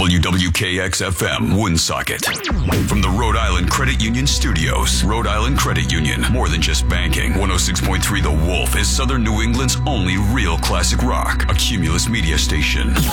WWKX-FM, Woonsocket. From the Rhode Island Credit Union Studios. Rhode Island Credit Union, more than just banking. 106.3 The Wolf is Southern New England's only real classic rock. A Cumulus media station.